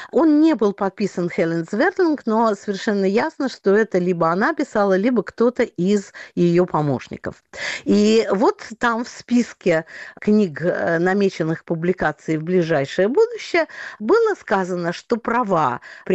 Он не был подписан Хелен Сверлинг, но совершенно ясно, что это либо она писала, либо кто-то из ее помощников. И вот там в списке книг, намеченных публикации в ближайшее будущее, было сказано, что права